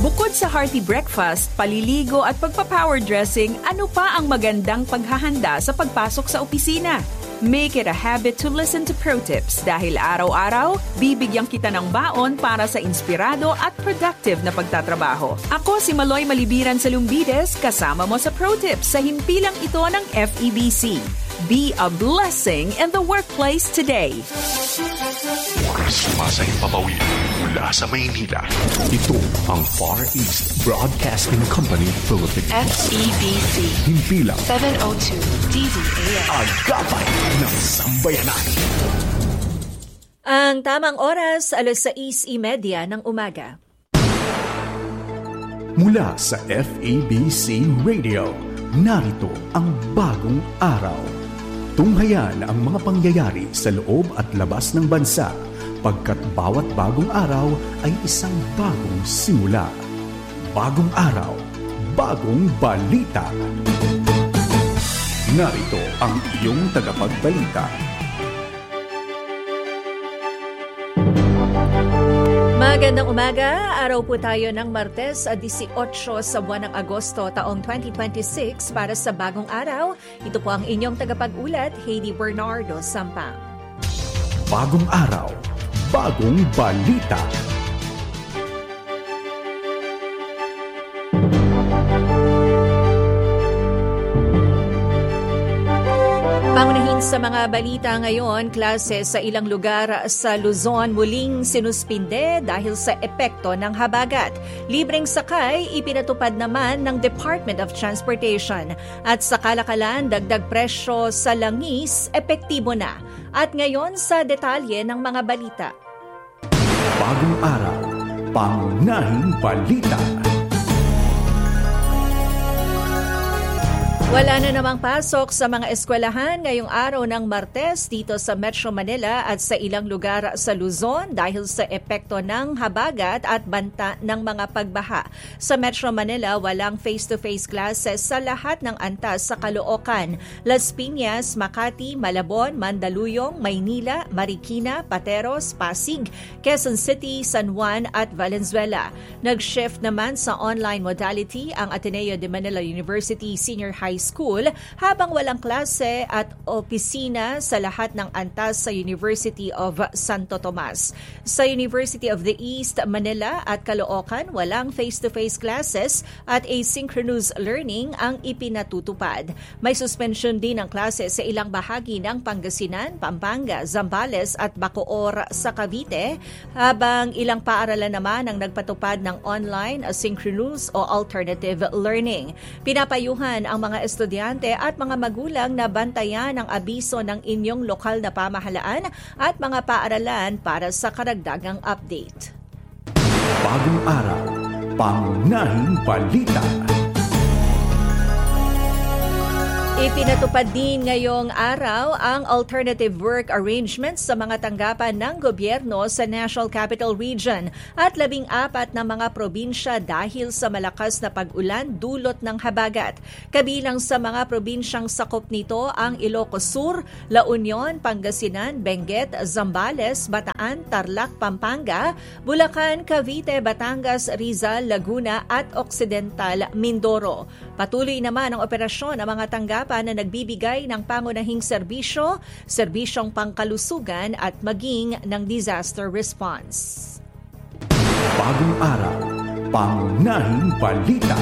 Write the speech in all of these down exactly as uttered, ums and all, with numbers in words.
Bukod sa hearty breakfast, paliligo at pagpa-power dressing, ano pa ang magandang paghahanda sa pagpasok sa opisina? Make it a habit to listen to Pro Tips dahil araw-araw, bibigyan kita ng baon para sa inspirado at productive na pagtatrabaho. Ako si Maloy Malibiran sa Lumbides, kasama mo sa Pro Tips sa himpilang ito ng F E B C. Be a blessing in the workplace today. Sumasayang papawin mula sa Maynila. Ito ang Far East Broadcasting Company Philippines. F E B C. Himpilang seven oh two D Z A M. Agapay ng Sambayanan. Ang tamang oras, alas sais imedya ng umaga. Mula sa F E B C Radio, narito ang bagong araw. Tunghayan ang mga pangyayari sa loob at labas ng bansa, pagkat bawat bagong araw ay isang bagong simula. Bagong araw, bagong balita. Narito ang iyong tagapagbalita. Magandang umaga, araw po tayo ng Martes, eighteen sa buwan ng Agosto taong twenty twenty-six para sa bagong araw. Ito po ang inyong tagapag-ulat, Heidi Bernardo Sampang. Bagong araw, bagong balita. Pangunahin sa mga balita ngayon, klase sa ilang lugar sa Luzon muling sinuspinde dahil sa epekto ng habagat. Libreng sakay ipinatupad naman ng Department of Transportation. At sa kalakalan, dagdag presyo sa langis, epektibo na. At ngayon sa detalye ng mga balita. Bagong araw, pangunahing balita. Wala na namang pasok sa mga eskwelahan ngayong araw ng Martes dito sa Metro Manila at sa ilang lugar sa Luzon dahil sa epekto ng habagat at banta ng mga pagbaha. Sa Metro Manila, walang face-to-face classes sa lahat ng antas sa Caloocan, Las Piñas, Makati, Malabon, Mandaluyong, Maynila, Marikina, Pateros, Pasig, Quezon City, San Juan at Valenzuela. Nag-shift naman sa online modality ang Ateneo de Manila University Senior High School habang walang klase at opisina sa lahat ng antas sa University of Santo Tomas. Sa University of the East Manila at Caloocan, walang face-to-face classes at asynchronous learning ang ipinatutupad. May suspension din ng klase sa ilang bahagi ng Pangasinan, Pampanga, Zambales at Bacoor sa Cavite, habang ilang paaralan naman ang nagpatupad ng online, asynchronous o alternative learning. Pinapayuhan ang mga estudyante at mga magulang na bantayan ang abiso ng inyong lokal na pamahalaan at mga paaralan para sa karagdagang update. Bagong araw, pangunahing balita. Ipinatupad din ngayong araw ang alternative work arrangements sa mga tanggapan ng gobyerno sa National Capital Region at labing apat na mga probinsya dahil sa malakas na pag-ulan dulot ng habagat. Kabilang sa mga probinsyang sakop nito ang Ilocos Sur, La Union, Pangasinan, Benguet, Zambales, Bataan, Tarlac, Pampanga, Bulacan, Cavite, Batangas, Rizal, Laguna at Occidental Mindoro. Patuloy naman ang operasyon ng mga tanggapan na nagbibigay ng pangunahing serbisyo, serbisyong pangkalusugan at maging ng disaster response. Bagong araw, pangunahing balita.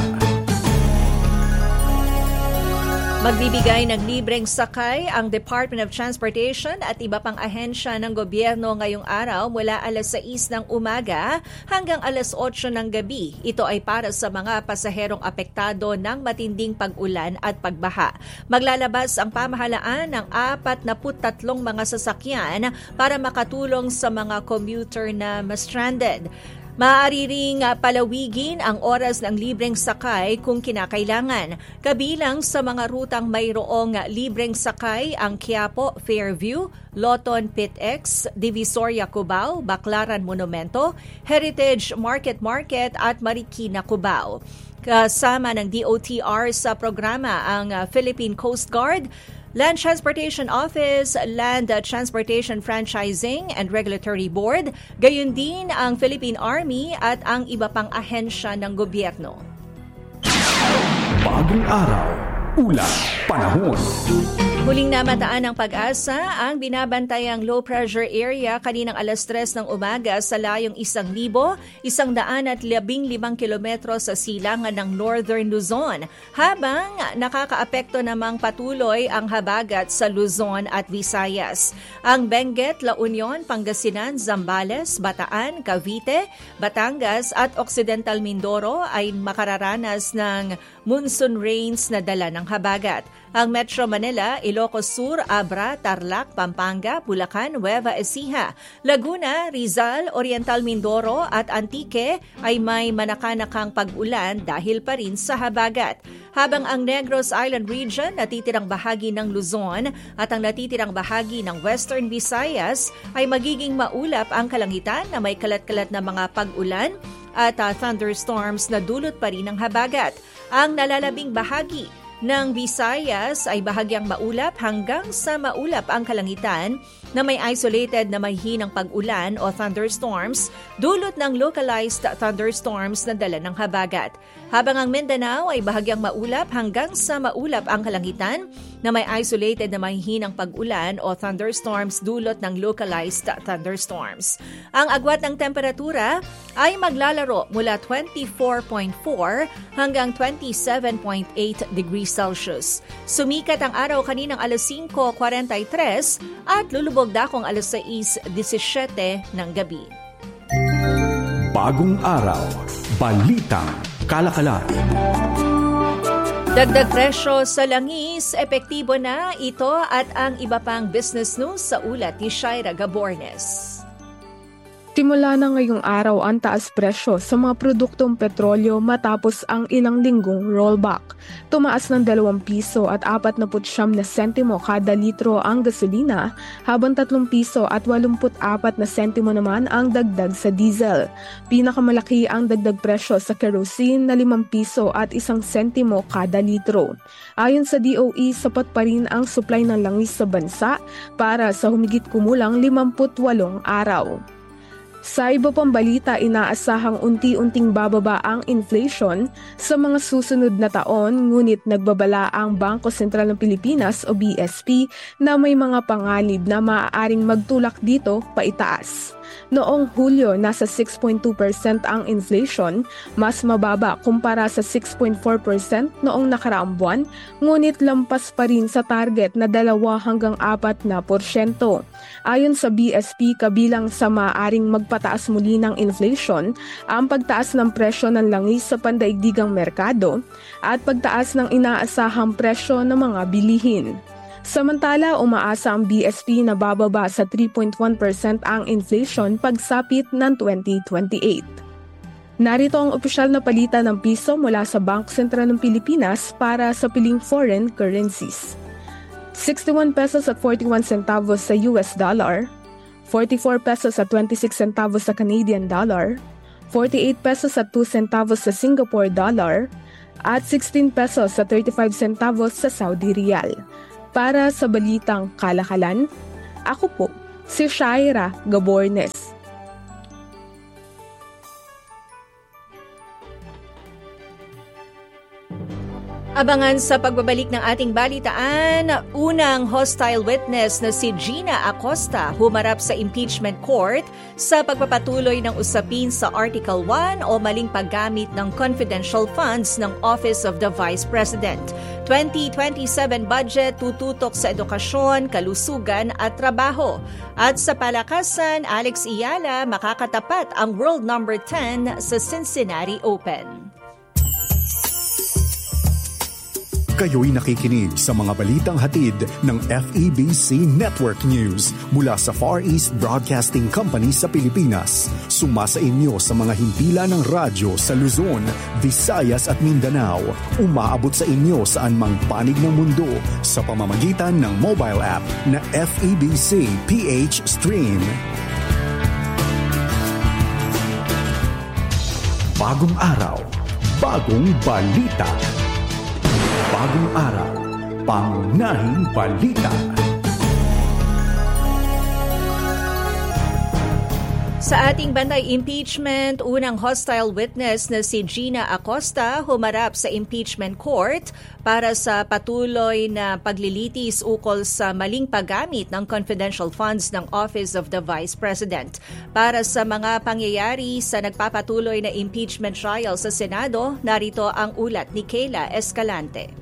Magbibigay ng libreng sakay ang Department of Transportation at iba pang ahensya ng gobyerno ngayong araw mula alas sais ng umaga hanggang alas otso ng gabi. Ito ay para sa mga pasaherong apektado ng matinding pag-ulan at pagbaha. Maglalabas ang pamahalaan ng apat na tatlong mga sasakyan para makatulong sa mga commuter na ma-stranded. Maaari ring palawigin ang oras ng libreng sakay kung kinakailangan. Kabilang sa mga rutang mayroong libreng sakay ang Quiapo, Fairview, Loton, Pitex, Divisoria, Cubao, Baclaran, Monumento, Heritage Market Market at Marikina, Cubao. Kasama ng D O T R sa programa ang Philippine Coast Guard, Land Transportation Office, Land Transportation Franchising and Regulatory Board, gayon din ang Philippine Army at ang iba pang ahensya ng gobyerno. Bagong araw, ulat, panahon. Huling namataan ng Pag-asa ang binabantayang low pressure area kaninang alas tres ng umaga sa layong isang libo, isang daan at labing limang kilometro sa silangan ng Northern Luzon, habang nakakaapekto namang patuloy ang habagat sa Luzon at Visayas. Ang Benguet, La Union, Pangasinan, Zambales, Bataan, Cavite, Batangas at Occidental Mindoro ay makararanas ng monsoon rains na dala ng habagat. Ang Metro Manila, Ilocos Sur, Abra, Tarlac, Pampanga, Bulacan, Nueva Ecija, Laguna, Rizal, Oriental Mindoro at Antique ay may manakanakang pag-ulan dahil pa rin sa habagat. Habang ang Negros Island Region, natitirang bahagi ng Luzon at ang natitirang bahagi ng Western Visayas ay magiging maulap ang kalangitan na may kalat-kalat na mga pag-ulan at uh, thunderstorms na dulot pa rin ng habagat. Ang nalalabing bahagi ng Visayas ay bahagyang maulap hanggang sa maulap ang kalangitan na may isolated na mahihinang pag-ulan o thunderstorms dulot ng localized thunderstorms na dala ng habagat. Habang ang Mindanao ay bahagyang maulap hanggang sa maulap ang kalangitan na may isolated na mahihinang pag-ulan o thunderstorms dulot ng localized thunderstorms. Ang agwat ng temperatura ay maglalaro mula twenty-four point four hanggang twenty-seven point eight degrees Celsius. Sumikat ang araw kaninang alas singko forty-three at lulubog dakong alas sais disisyete ng gabi. Bagong araw, balitang kalakalan. Dagdag presyo sa langis, epektibo na ito at ang iba pang business news sa ulat ni Shaira Gabornes. Simula na ngayong araw ang taas presyo sa mga produktong petrolyo matapos ang ilang linggong rollback. Tumaas ng dalawang piso at apat na putsyam na sentimo kada litro ang gasolina, habang tatlong piso at walumput apat na sentimo naman ang dagdag sa diesel. Pinakamalaki ang dagdag presyo sa kerosene na limang piso at isang sentimo kada litro. Ayon sa D O E, sapat pa rin ang supply ng langis sa bansa para sa humigit kumulang limamput walong araw. Sa iba pang balita, inaasahang unti-unting bababa ang inflation sa mga susunod na taon, ngunit nagbabala ang Bangko Sentral ng Pilipinas o B S P na may mga panganib na maaaring magtulak dito paitaas. Noong Hulyo, nasa six point two percent ang inflation, mas mababa kumpara sa six point four percent noong nakaraang buwan, ngunit lampas pa rin sa target na dalawa hanggang apat na porsyento. Ayon sa B S P, kabilang sa maaaring magpataas muli ng inflation, ang pagtaas ng presyo ng langis sa pandaigdigang merkado at pagtaas ng inaasahang presyo ng mga bilihin. Samantala, umaasa ang B S P na bababa sa three point one percent ang inflation pagsapit ng twenty twenty-eight. Narito ang opisyal na palitan ng piso mula sa Bangko Sentral ng Pilipinas para sa piling foreign currencies. sixty-one pesos at forty-one centavos sa U S dollar, forty-four pesos at twenty-six centavos sa Canadian dollar, forty-eight pesos at two centavos sa Singapore dollar, at sixteen pesos at thirty-five centavos sa Saudi Riyal. Para sa Balitang Kalakalan, ako po si Shaira Gabornes. Abangan sa pagbabalik ng ating balitaan, unang hostile witness na si Gina Acosta humarap sa impeachment court sa pagpapatuloy ng usapin sa Article one o maling paggamit ng confidential funds ng Office of the Vice President. twenty twenty-seven budget tututok sa edukasyon, kalusugan at trabaho. At sa palakasan, Alex Iyala makakatapat ang world number ten sa Cincinnati Open. Kayo'y nakikinig sa mga balitang hatid ng F E B C Network News mula sa Far East Broadcasting Company sa Pilipinas. Sumasa inyo sa mga himpilan ng radyo sa Luzon, Visayas at Mindanao. Umaabot sa inyo saan mang panig ng mundo sa pamamagitan ng mobile app na F E B C P H Stream. Bagong araw, bagong balita. Bagong araw, Pangunahing balita. Sa ating bantay impeachment, unang hostile witness na si Gina Acosta humarap sa impeachment court para sa patuloy na paglilitis ukol sa maling paggamit ng confidential funds ng Office of the Vice President. Para sa mga pangyayari sa nagpapatuloy na impeachment trial sa Senado, narito ang ulat ni Kayla Escalante.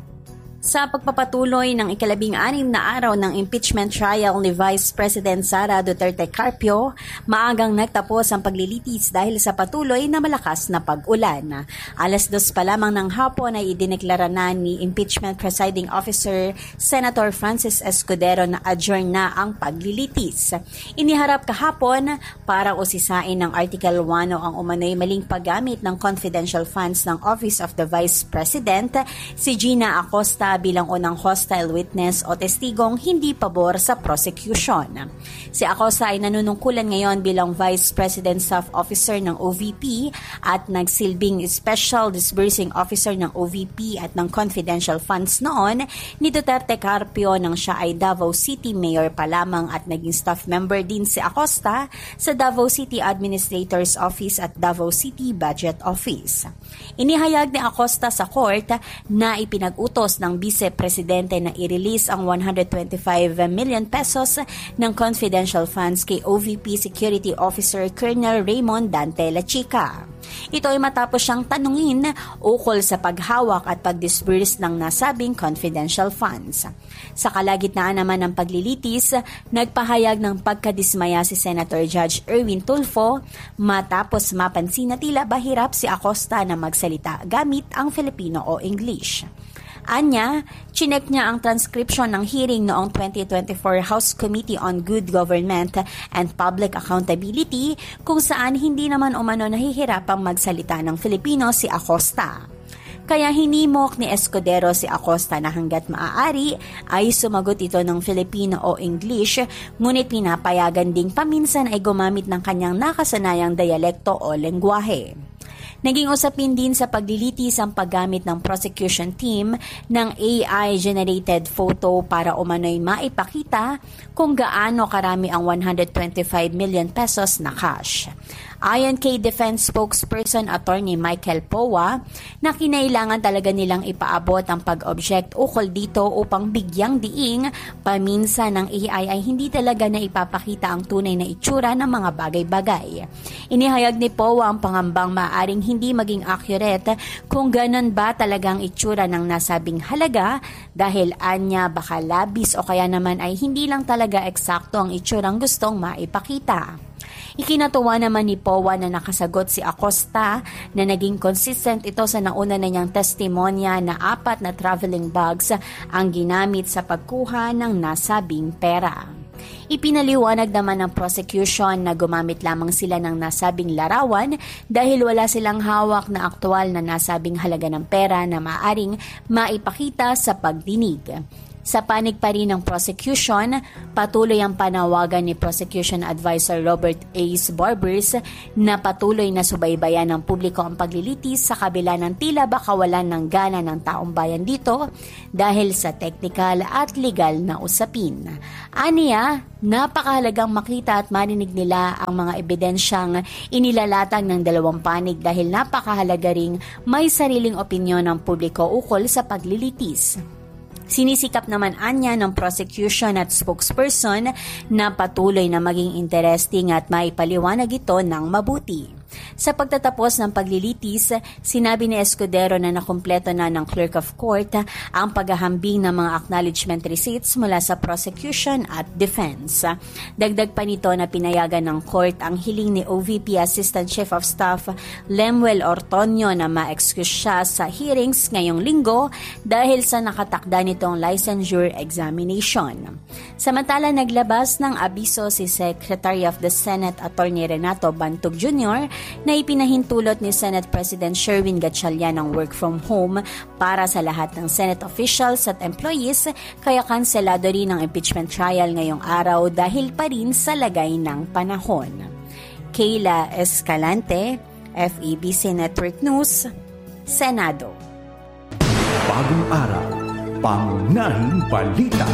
Sa pagpapatuloy ng ikalabing anim na araw ng impeachment trial ni Vice President Sara Duterte Carpio, maagang nagtapos ang paglilitis dahil sa patuloy na malakas na pag-ulan. Alas dos pa lamang ng hapon ay idineklara na ni Impeachment Presiding Officer Senator Francis Escudero na adjourn na ang paglilitis. Iniharap kahapon para usisain ng Article one o ang umano'y maling paggamit ng confidential funds ng Office of the Vice President si Gina Acosta bilang unang hostile witness o testigong hindi pabor sa prosecution. Si Acosta ay nanunungkulan ngayon bilang Vice President Staff Officer ng O V P at nagsilbing Special Disbursing Officer ng O V P at ng confidential funds noon ni Duterte Carpio nang siya ay Davao City Mayor pa lamang at naging staff member din si Acosta sa Davao City Administrator's Office at Davao City Budget Office. Inihayag ni Acosta sa court na ipinag-utos ng Vice Presidente na i-release ang one hundred twenty-five million pesos ng confidential funds kay O V P Security Officer Colonel Raymond Dante Lachica. Ito ay matapos siyang tanungin ukol sa paghawak at pag-disburse ng nasabing confidential funds. Sa kalagitnaan naman ng paglilitis, nagpahayag ng pagkadismaya si Senator Judge Erwin Tulfo matapos mapansin na tila bahirap si Acosta na magsalita gamit ang Filipino o English. Anya, chinek niya ang transcription ng hearing noong twenty twenty-four House Committee on Good Government and Public Accountability kung saan hindi naman umano nahihirapang magsalita ng Filipino si Acosta. Kaya hinimok ni Escudero si Acosta na hanggat maaari ay sumagot ito ng Filipino o English, ngunit pinapayagan ding paminsan ay gumamit ng kanyang nakasanayang dialekto o lengguwahe. Naging usapin din sa paglilitis ang paggamit ng prosecution team ng A I-generated photo para umano'y maipakita kung gaano karami ang one hundred twenty-five million pesos na cash. Ayon kay Defense Spokesperson Attorney Michael Powa, na kinailangan talaga nilang ipaabot ang pag-object ukol dito upang bigyang diing paminsan ng A I ay hindi talaga na ipapakita ang tunay na itsura ng mga bagay-bagay. Inihayag ni Powa ang pangambang maaaring hindi maging accurate kung ganon ba talagang itsura ng nasabing halaga dahil anya baka labis o kaya naman ay hindi lang talaga eksakto ang itsurang gustong maipakita. Ikinatuwa naman ni Powa na nakasagot si Acosta na naging consistent ito sa nauna na niyang testimonya na apat na traveling bags ang ginamit sa pagkuha ng nasabing pera. Ipinaliwanag naman ng prosecution na gumamit lamang sila ng nasabing larawan dahil wala silang hawak na aktual na nasabing halaga ng pera na maaaring maipakita sa pagdinig. Sa panig pa rin ng prosecution, patuloy ang panawagan ni Prosecution Advisor Robert Ace Barbers na patuloy na subaybayan ng publiko ang paglilitis sa kabila ng tila ba kawalan ng gana ng taong bayan dito dahil sa technical at legal na usapin. Aniya, napakahalagang makita at marinig nila ang mga ebidensyang inilalatag ng dalawang panig dahil napakahalaga ring may sariling opinyon ng publiko ukol sa paglilitis. Sinisikap naman anya ng prosecution at spokesperson na patuloy na maging interesting at maipaliwanag ito ng mabuti. Sa pagtatapos ng paglilitis, sinabi ni Escudero na nakumpleto na ng Clerk of Court ang paghahambing ng mga acknowledgement receipts mula sa prosecution at defense. Dagdag pa nito na pinayagan ng court ang hiling ni O V P Assistant Chief of Staff Lemuel Ortonio na ma-excuse siya sa hearings ngayong linggo dahil sa nakatakda nitong licensure examination. Samantala, naglabas ng abiso si Secretary of the Senate Attorney Renato Bantog Junior na ipinahintulot ni Senate President Sherwin Gatchalian ng work from home para sa lahat ng Senate officials at employees, kaya kanselado rin ang impeachment trial ngayong araw dahil pa rin sa lagay ng panahon. Kayla Escalante, F E B C Network News, Senado. Bagong araw, pangunahing balita.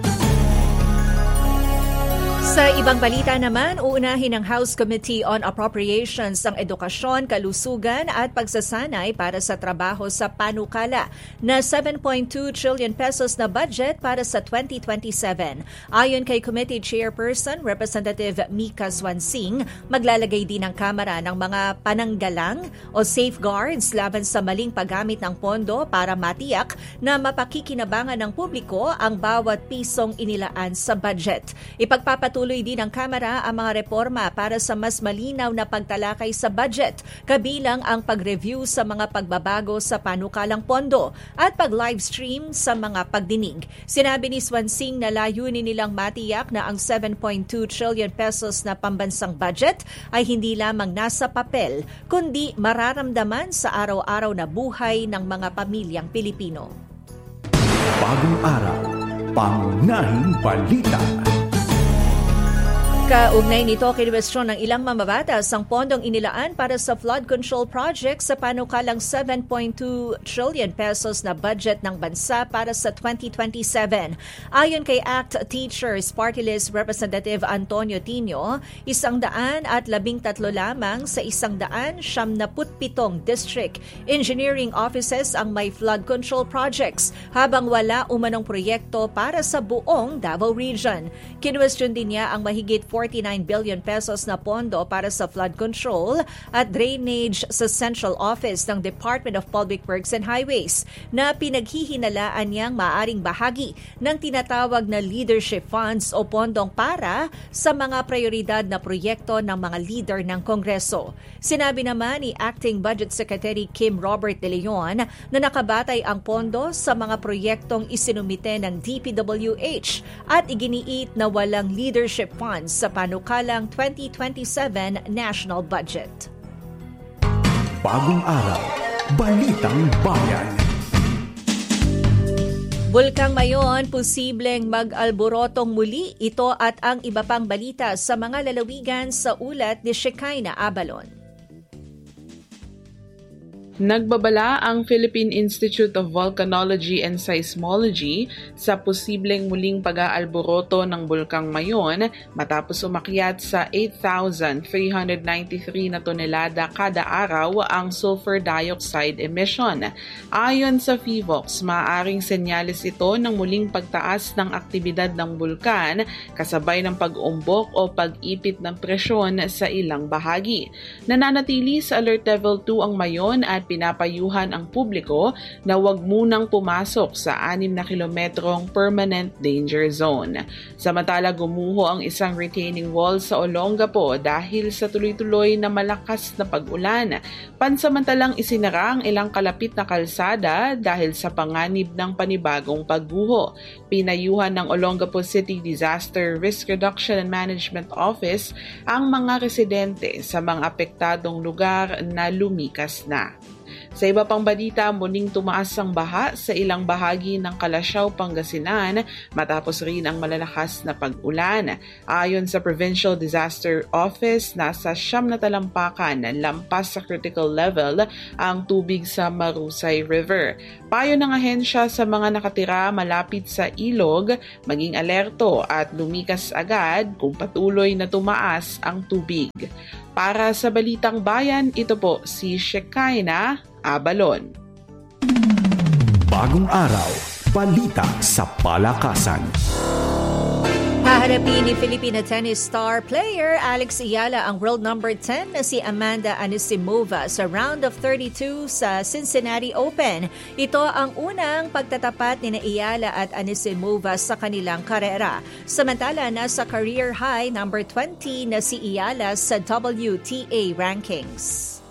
Sa ibang balita naman, uunahin ng House Committee on Appropriations ang edukasyon, kalusugan at pagsasanay para sa trabaho sa panukala na seven point two trillion pesos na budget para sa twenty twenty-seven. Ayon kay Committee Chairperson Representative Mika Swansing, maglalagay din ang Kamara ng mga pananggalang o safeguards laban sa maling paggamit ng pondo para matiyak na mapakikinabangan ng publiko ang bawat pisong inilaan sa budget. Ipagpapatuloy Tuloy din ng Kamara ang mga reforma para sa mas malinaw na pagtalakay sa budget, kabilang ang pag-review sa mga pagbabago sa panukalang pondo at pag-livestream sa mga pagdinig. Sinabi ni Swansing na layunin nilang matiyak na ang seven point two trillion pesos na pambansang budget ay hindi lamang nasa papel, kundi mararamdaman sa araw-araw na buhay ng mga pamilyang Pilipino. Bagong araw, pangunahing balita. Kaugnay nito, kinwestiyon ng ilang mambabatas ang pondong inilaan para sa flood control project sa panukalang seven point two trillion pesos na budget ng bansa para sa twenty twenty-seven. Ayon kay A C T Teachers Party List Representative Antonio Tino, isang daan at labing tatlo lamang sa isang daan siyam na putpitong district engineering offices ang may flood control projects, habang wala umanong proyekto para sa buong Davao Region. Kinwestiyon din niya ang mahigit forty-nine billion pesos na pondo para sa flood control at drainage sa Central Office ng Department of Public Works and Highways na pinaghihinalaan niyang maaring bahagi ng tinatawag na leadership funds o pondong para sa mga prioridad na proyekto ng mga leader ng Kongreso. Sinabi naman ni Acting Budget Secretary Kim Robert De Leon na nakabatay ang pondo sa mga proyektong isinumite ng D P W H at iginiit na walang leadership funds sa panukalang twenty twenty-seven national budget. Bagong araw, balitang bayan. Bulkang Mayon, posibleng mag-alborotong muli. Ito at ang iba pang balita sa mga lalawigan sa ulat ni Shekinah Abalon. Nagbabala ang Philippine Institute of Volcanology and Seismology sa posibleng muling pag-aalboroto ng Bulkang Mayon matapos umakyat sa eight thousand three hundred ninety-three na tonelada kada araw ang sulfur dioxide emission. Ayon sa P H I V O X, maaaring senyales ito ng muling pagtaas ng aktibidad ng bulkan kasabay ng pag-umbok o pag-ipit ng presyon sa ilang bahagi. Nananatili sa Alert Level two ang Mayon at pinapayuhan ang publiko na huwag munang pumasok sa anim na kilometrong permanent danger zone. Samantala, gumuho ang isang retaining wall sa Olongapo dahil sa tuloy-tuloy na malakas na pag-ulan. Pansamantalang isinara ang ilang kalapit na kalsada dahil sa panganib ng panibagong pagguho. Pinayuhan ng Olongapo City Disaster Risk Reduction and Management Office ang mga residente sa mga apektadong lugar na lumikas na. Sa iba pang balita, muling tumaas ang baha sa ilang bahagi ng Calasiao, Pangasinan matapos rin ang malalakas na pag-ulan. Ayon sa Provincial Disaster Office, nasa siyam na talampakan lampas sa critical level ang tubig sa Marusay River. Payo ng ahensya sa mga nakatira malapit sa ilog, maging alerto at lumikas agad kung patuloy na tumaas ang tubig. Para sa Balitang Bayan, ito po si Shekinah Abalon. Bagong araw, balita sa palakasan. Haharapin ni Filipina tennis star player Alex Ayala ang world number ten na si Amanda Anisimova sa round of thirty-two sa Cincinnati Open. Ito ang unang pagtatapat ni Ayala at Anisimova sa kanilang karera. Samantala, nasa career high number twenty na si Ayala sa W T A rankings.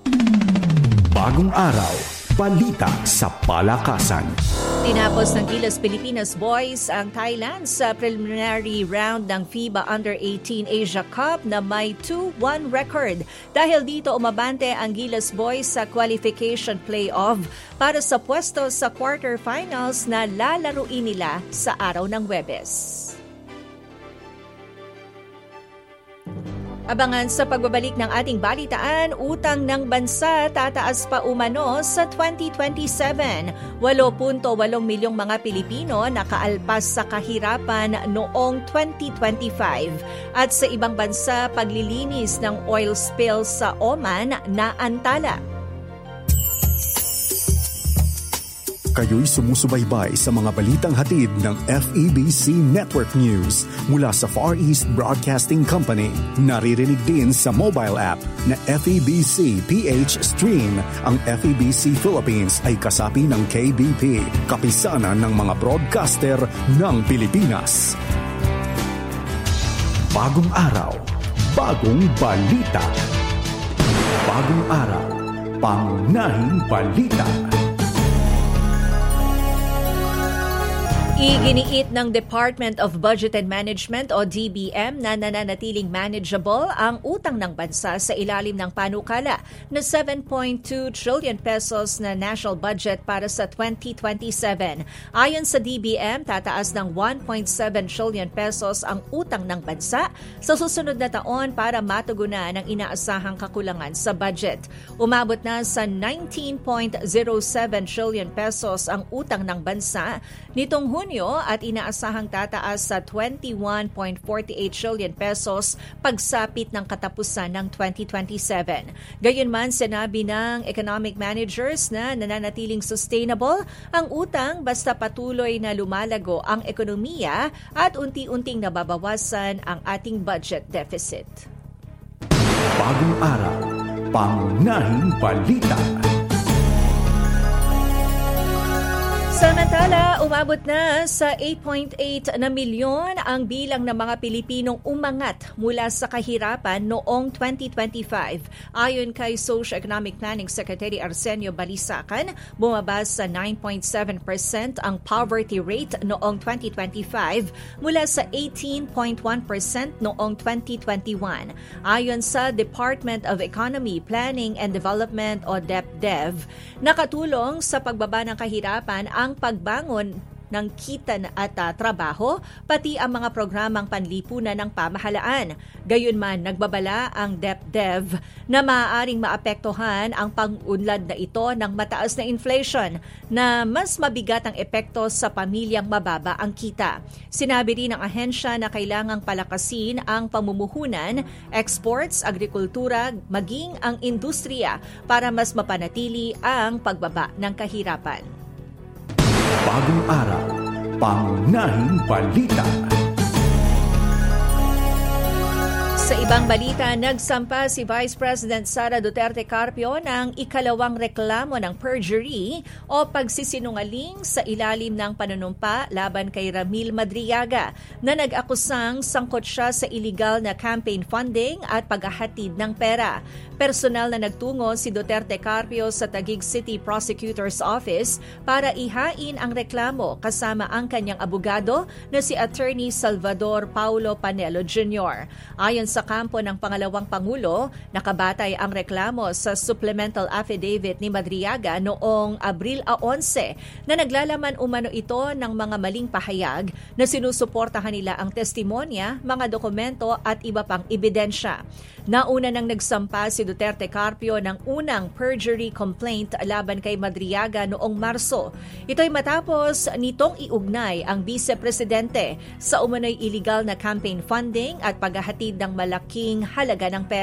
Bagong araw, balita sa palakasan. Tinapos ng Gilas Pilipinas Boys ang Thailand sa preliminary round ng FIBA Under eighteen Asia Cup na may two one record. Dahil dito umabante ang Gilas Boys sa qualification playoff para sa pwesto sa quarterfinals na lalaruin nila sa araw ng Huwebes. Abangan sa pagbabalik ng ating balitaan, utang ng bansa tataas pa umano sa twenty twenty-seven. eight point eight milyong mga Pilipino nakaalpas sa kahirapan noong twenty twenty-five. At sa ibang bansa, paglilinis ng oil spill sa Oman na antala. Kayo'y sumusubaybay sa mga balitang hatid ng F E B C Network News mula sa Far East Broadcasting Company. Naririnig din sa mobile app na F E B C P H Stream. Ang F E B C Philippines ay kasapi ng K B P, kapisanan ng mga broadcaster ng Pilipinas. Bagong araw, bagong balita. Bagong araw, pangunahing balita. Iginiit ng Department of Budget and Management o D B M na nananatiling manageable ang utang ng bansa sa ilalim ng panukala na seven point two trillion pesos na national budget para sa twenty twenty-seven. Ayon sa D B M, tataas ng one point seven trillion pesos ang utang ng bansa sa susunod na taon para matugunan ang inaasahang kakulangan sa budget. Umabot na sa nineteen point zero seven trillion pesos ang utang ng bansa nitong Hunyo at inaasahang tataas sa twenty-one point four eight trillion pesos pagsapit ng katapusan ng twenty twenty-seven. Gayunman, sinabi ng economic managers na nananatiling sustainable ang utang basta patuloy na lumalago ang ekonomiya at unti-unting nababawasan ang ating budget deficit. Bagong araw, pangunahing balita. Samantala, umabot na sa eight point eight na milyon ang bilang ng mga Pilipinong umangat mula sa kahirapan noong twenty twenty-five. Ayon kay Socio-Economic Planning Secretary Arsenio Balisacan, bumaba sa nine point seven percent ang poverty rate noong twenty twenty-five mula sa eighteen point one percent noong twenty twenty-one. Ayon sa Department of Economy, Planning and Development o DepDev, nakatulong sa pagbaba ng kahirapan ang pagbangon ng kita at uh, trabaho, pati ang mga programang panlipunan ng pamahalaan. Gayunman, nagbabala ang DepDev na maaaring maapektuhan ang pang-unlad na ito ng mataas na inflation na mas mabigat ang epekto sa pamilyang mababa ang kita. Sinabi rin ng ahensya na kailangang palakasin ang pamumuhunan, exports, agrikultura, maging ang industriya para mas mapanatili ang pagbaba ng kahirapan. Bagong araw, pangunahing balita. Sa ibang balita, nagsampa si Vice President Sara Duterte Carpio ng ikalawang reklamo ng perjury o pagsisinungaling sa ilalim ng panunumpa laban kay Ramil Madriaga na nag-akusang sangkot siya sa illegal na campaign funding at paghahatid ng pera. Personal na nagtungo si Duterte Carpio sa Taguig City Prosecutor's Office para ihain ang reklamo kasama ang kanyang abogado na si Attorney Salvador Paulo Panelo Junior Ayon sa kampo ng pangalawang Pangulo, nakabatay ang reklamo sa supplemental affidavit ni Madriaga noong Abril eleven na naglalaman umano ito ng mga maling pahayag na sinusuportahan nila ang testimonya, mga dokumento at iba pang ebidensya. Nauna nang nagsampa si Duterte Carpio ng unang perjury complaint laban kay Madriaga noong Marso. Ito'y matapos nitong iugnay ang vice-presidente sa umano'y illegal na campaign funding at paghahatid ng malaking halaga ng pera.